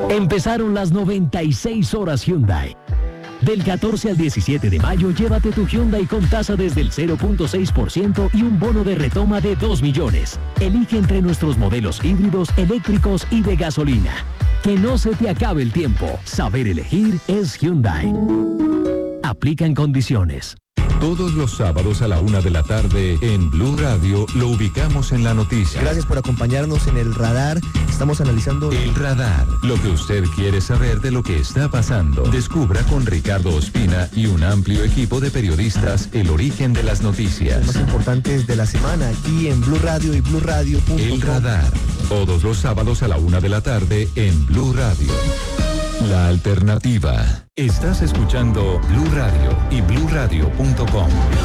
Empezaron las 96 horas Hyundai. Del 14 al 17 de mayo, llévate tu Hyundai con tasa desde el 0.6% y un bono de retoma de 2 millones. Elige entre nuestros modelos híbridos, eléctricos y de gasolina. Que no se te acabe el tiempo. Saber elegir es Hyundai. Aplican condiciones. Todos los sábados a la 1 de la tarde en Blue Radio lo ubicamos en la noticia. Gracias por acompañarnos en El Radar. Estamos analizando... El Radar, lo que usted quiere saber de lo que está pasando. Descubra con Ricardo Ospina y un amplio equipo de periodistas el origen de las noticias. Los más importantes de la semana aquí en Blue Radio y BlueRadio.com. El Radar, todos los sábados a la 1 de la tarde en Blue Radio. La alternativa. Estás escuchando Blue Radio y BlueRadio.com.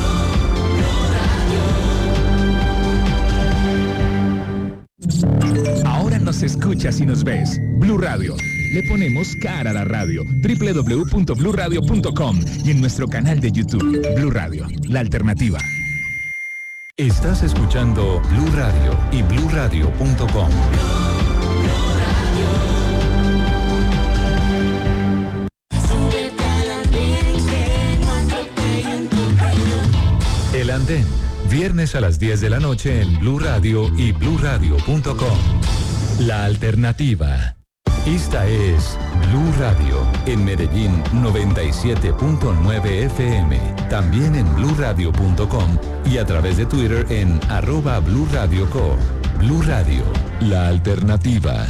Ahora nos escuchas y nos ves. Blue Radio. Le ponemos cara a la radio. www.bluradio.com y en nuestro canal de YouTube. Blue Radio, la alternativa. Estás escuchando Blue Radio y BlueRadio.com. El Andén, viernes a las 10 de la noche en Blue Radio y BlueRadio.com. La alternativa. Esta es Blue Radio, en Medellín 97.9 FM, también en BlueRadio.com y a través de Twitter en @BlueRadioCo. Blue Radio, la alternativa.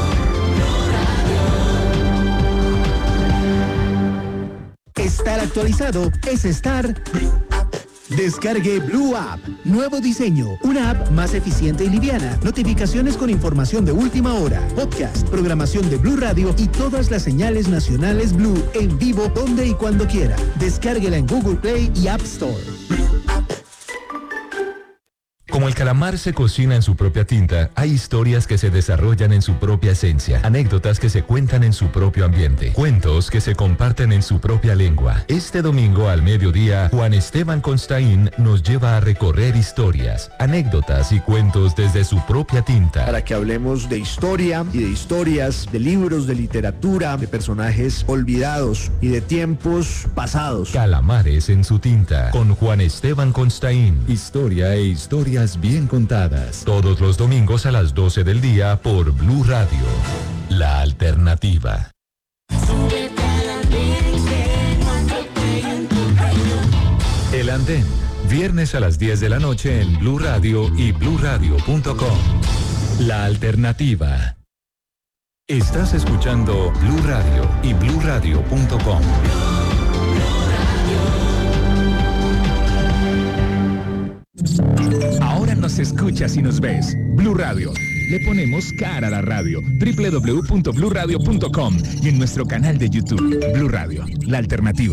Estar actualizado es estar... Descargue Blue App. Nuevo diseño. Una app más eficiente y liviana. Notificaciones con información de última hora. Podcast, programación de Blue Radio y todas las señales nacionales Blue en vivo donde y cuando quiera. Descárguela en Google Play y App Store. Como el calamar se cocina en su propia tinta, hay historias que se desarrollan en su propia esencia, anécdotas que se cuentan en su propio ambiente, cuentos que se comparten en su propia lengua. Este domingo al mediodía, Juan Esteban Constaín nos lleva a recorrer historias, anécdotas y cuentos desde su propia tinta. Para que hablemos de historia y de historias, de libros, de literatura, de personajes olvidados y de tiempos pasados. Calamares en su tinta, con Juan Esteban Constaín. Historia e historias bien contadas. Todos los domingos a las 12 del día por Blue Radio. La alternativa. El Andén. Viernes a las 10 de la noche en Blue Radio y BlueRadio.com. La alternativa. Estás escuchando Blue Radio y BlueRadio.com. Ahora nos escuchas y nos ves. Blue Radio. Le ponemos cara a la radio. www.bluradio.com y en nuestro canal de YouTube. Blue Radio, la alternativa.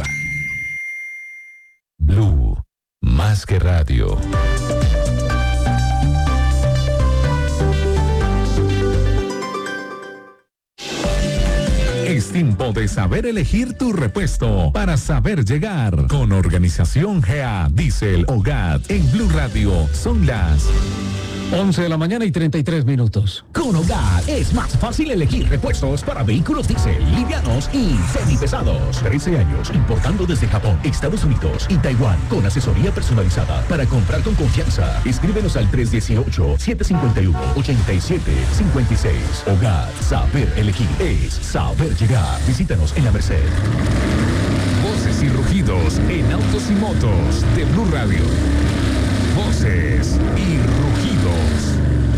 Blue, más que radio. Es tiempo de saber elegir tu repuesto para saber llegar. Con Organización GA, Diesel o GAT en Blue Radio son las 11 de la mañana y 33 minutos. Con Hogar es más fácil elegir repuestos para vehículos diésel, livianos y semipesados. 13 años importando desde Japón, Estados Unidos y Taiwán con asesoría personalizada para comprar con confianza. Escríbenos al 318-751-8756. Hogar, saber elegir es saber llegar. Visítanos en La Merced. Voces y rugidos en autos y motos de Blue Radio. Voces y rugidos.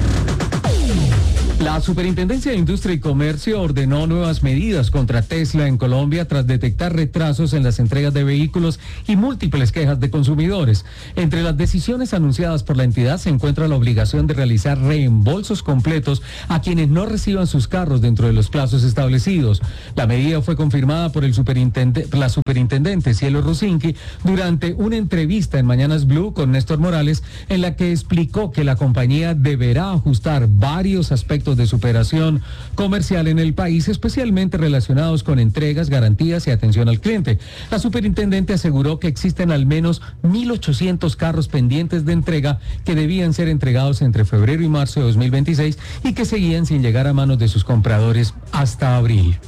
La Superintendencia de Industria y Comercio ordenó nuevas medidas contra Tesla en Colombia tras detectar retrasos en las entregas de vehículos y múltiples quejas de consumidores. Entre las decisiones anunciadas por la entidad se encuentra la obligación de realizar reembolsos completos a quienes no reciban sus carros dentro de los plazos establecidos. La medida fue confirmada por la superintendente Cielo Rusinki durante una entrevista en Mañanas Blue con Néstor Morales, en la que explicó que la compañía deberá ajustar varios aspectos datos de superación comercial en el país, especialmente relacionados con entregas, garantías y atención al cliente. La superintendente aseguró que existen al menos 1.800 carros pendientes de entrega que debían ser entregados entre febrero y marzo de 2026 y que seguían sin llegar a manos de sus compradores hasta abril.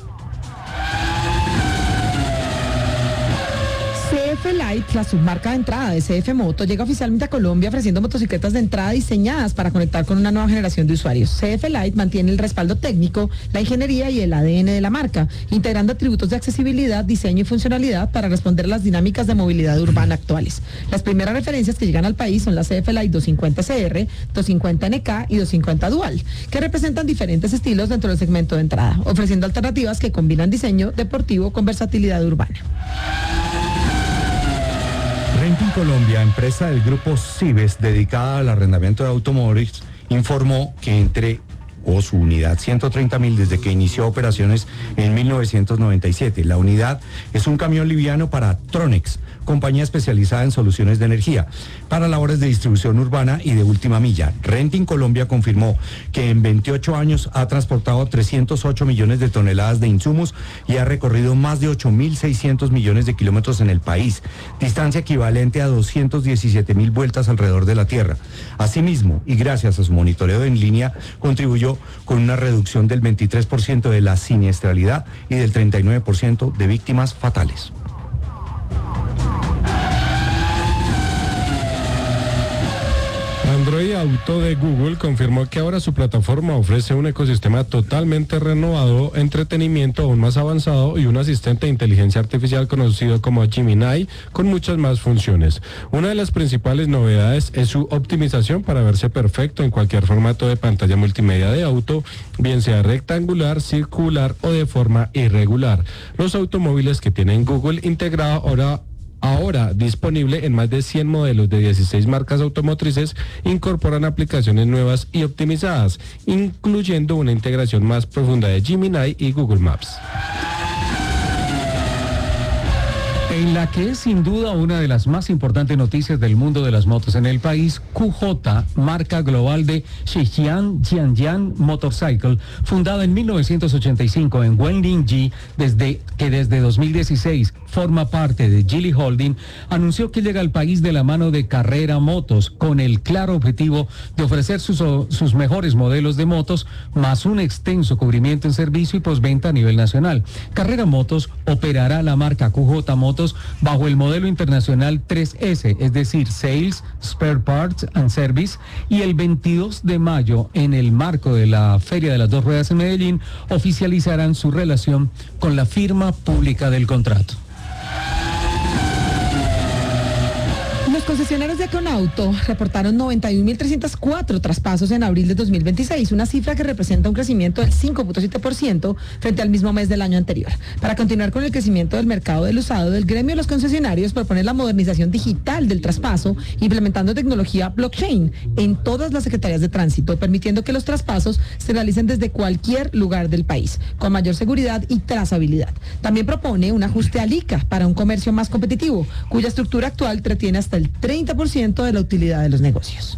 CF Light, la submarca de entrada de CF Moto, llega oficialmente a Colombia ofreciendo motocicletas de entrada diseñadas para conectar con una nueva generación de usuarios. CF Light mantiene el respaldo técnico, la ingeniería y el ADN de la marca, integrando atributos de accesibilidad, diseño y funcionalidad para responder a las dinámicas de movilidad urbana actuales. Las primeras referencias que llegan al país son la CF Light 250CR, 250NK y 250 Dual, que representan diferentes estilos dentro del segmento de entrada, ofreciendo alternativas que combinan diseño deportivo con versatilidad urbana. Renting Colombia, empresa del grupo Cibes dedicada al arrendamiento de automóviles, informó que su unidad 130.000 desde que inició operaciones en 1997. La unidad es un camión liviano para Tronex, compañía especializada en soluciones de energía, para labores de distribución urbana y de última milla. Renting Colombia confirmó que en 28 años ha transportado 308 millones de toneladas de insumos y ha recorrido más de 8.600 millones de kilómetros en el país, distancia equivalente a 217.000 vueltas alrededor de la Tierra. Asimismo, y gracias a su monitoreo en línea, contribuyó con una reducción del 23% de la siniestralidad y del 39% de víctimas fatales. Android Auto de Google confirmó que ahora su plataforma ofrece un ecosistema totalmente renovado, entretenimiento aún más avanzado y un asistente de inteligencia artificial conocido como Gemini con muchas más funciones. Una de las principales novedades es su optimización para verse perfecto en cualquier formato de pantalla multimedia de auto, bien sea rectangular, circular o de forma irregular. Los automóviles que tienen Google integrado ahora disponible en más de 100 modelos de 16 marcas automotrices, incorporan aplicaciones nuevas y optimizadas, incluyendo una integración más profunda de Gemini y Google Maps. En la que es sin duda una de las más importantes noticias del mundo de las motos en el país, QJ, marca global de Zhejiang Jiangyan Motorcycle, fundada en 1985 en Wenlingji, desde 2016 forma parte de Geely Holding, anunció que llega al país de la mano de Carrera Motos, con el claro objetivo de ofrecer sus mejores modelos de motos, más un extenso cubrimiento en servicio y postventa a nivel nacional. Carrera Motos operará la marca QJ Motos bajo el modelo internacional 3S, es decir, Sales, Spare Parts and Service, y el 22 de mayo, en el marco de la Feria de las Dos Ruedas en Medellín, oficializarán su relación con la firma pública del contrato. Los concesionarios de Econauto reportaron 91.304 traspasos en abril de 2026, una cifra que representa un crecimiento del 5.7% frente al mismo mes del año anterior. Para continuar con el crecimiento del mercado del usado, el gremio de los concesionarios propone la modernización digital del traspaso, implementando tecnología blockchain en todas las secretarías de tránsito, permitiendo que los traspasos se realicen desde cualquier lugar del país, con mayor seguridad y trazabilidad. También propone un ajuste al ICA para un comercio más competitivo, cuya estructura actual retiene hasta el 30% de la utilidad de los negocios.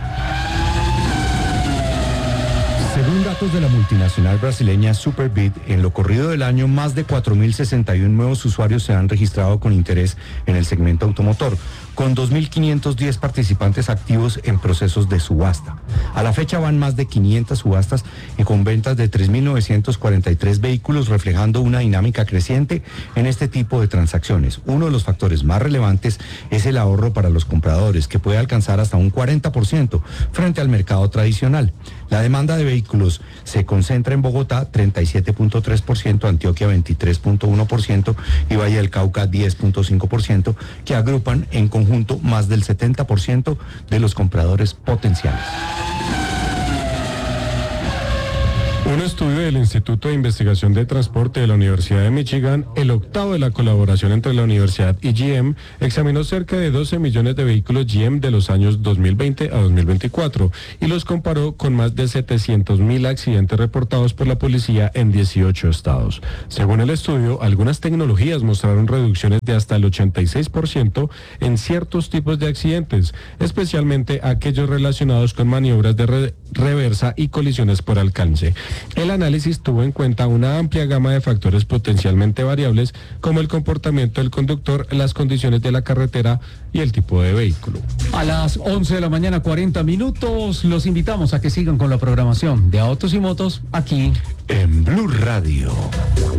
Según datos de la multinacional brasileña Superbit, en lo corrido del año más de 4.061 nuevos usuarios se han registrado con interés en el segmento automotor, con 2.510 participantes activos en procesos de subasta. A la fecha van más de 500 subastas y con ventas de 3.943 vehículos, reflejando una dinámica creciente en este tipo de transacciones. Uno de los factores más relevantes es el ahorro para los compradores, que puede alcanzar hasta un 40% frente al mercado tradicional. La demanda de vehículos se concentra en Bogotá, 37.3%, Antioquia 23.1% y Valle del Cauca 10.5%, que agrupan en conjunto más del 70% de los compradores potenciales. Un estudio del Instituto de Investigación de Transporte de la Universidad de Michigan, el octavo de la colaboración entre la universidad y GM, examinó cerca de 12 millones de vehículos GM de los años 2020 a 2024 y los comparó con más de 700.000 accidentes reportados por la policía en 18 estados. Según el estudio, algunas tecnologías mostraron reducciones de hasta el 86% en ciertos tipos de accidentes, especialmente aquellos relacionados con maniobras de reversa y colisiones por alcance. El análisis tuvo en cuenta una amplia gama de factores potencialmente variables como el comportamiento del conductor, las condiciones de la carretera y el tipo de vehículo. A las 11 de la mañana, 40 minutos, los invitamos a que sigan con la programación de Autos y Motos aquí en Blue Radio.